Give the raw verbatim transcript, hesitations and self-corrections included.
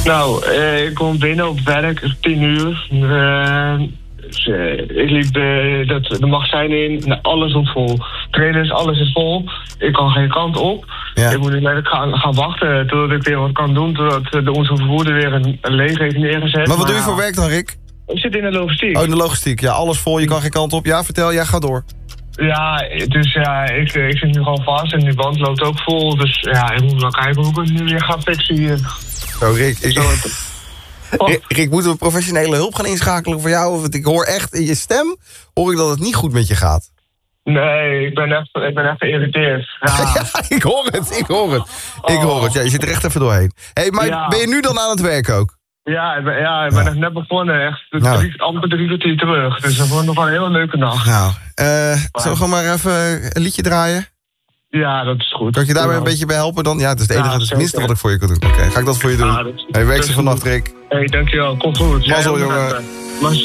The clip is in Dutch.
Nou, uh, ik kom binnen op werk, tien uur. Uh, dus, uh, ik liep uh, dat, de magazijn in, nou, alles stond vol. Trailers, alles is vol. Ik kan geen kant op. Ja. Ik moet nu letterlijk gaan, gaan wachten totdat ik weer wat kan doen. Totdat de, onze vervoerder weer een, een leeg heeft neergezet. Maar wat maar, doe je voor werk dan, Rick? Ik zit in de logistiek. Oh, in de logistiek. Ja, alles vol, je kan geen kant op. Ja, vertel, ja, ga door. Ja, dus ja, ik, ik zit nu gewoon vast en die band loopt ook vol. Dus ja, ik moet wel kijken hoe ik het nu weer ga fixen hier. Zo, Rick, ik... Oh. Rick, Rick, moeten we professionele hulp gaan inschakelen voor jou? Want ik hoor echt in je stem, hoor ik dat het niet goed met je gaat. Nee, ik ben echt, ik ben echt geïrriteerd. Ja. Ja, ik hoor het, ik hoor het. Ik hoor het, ja, je zit er echt even doorheen. Hé, hey, maar ja. Ben je nu dan aan het werk ook? Ja, ik ben, ja, ik ben ja. echt net begonnen. Echt nou. drie, amper drie kwartier terug. Dus dat wordt nog wel een hele leuke nacht. Nou, uh, zullen we gewoon maar even een liedje draaien? Ja, dat is goed. Kan ik je daar weer een beetje bij helpen dan? Ja, het is het enige, ja, het, het minste wat ik voor je kan doen. Oké, okay, ga ik dat voor je doen. Ja, hey, werk ze vannacht, Rick. Hé, hey, dankjewel. Komt goed. Mazzel, jongen.